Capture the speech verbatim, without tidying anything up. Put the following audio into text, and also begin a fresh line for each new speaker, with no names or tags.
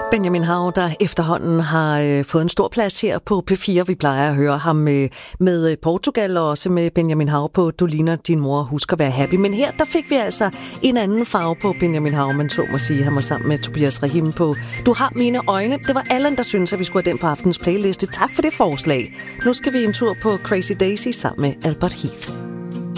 Benjamin Hav, der efterhånden har øh, fået en stor plads her på P fire. Vi plejer at høre ham øh, med Portugal og også med Benjamin Hav på Du ligner din mor, husk at være happy. Men her, der fik vi altså en anden farve på Benjamin Hav, man så må sige. Han var sammen med Tobias Rahim på Du har mine øjne. Det var Allan, der syntes, at vi skulle have den på aftens playliste. Tak for det forslag. Nu skal vi en tur på Crazy Daisy sammen med Albert Heath.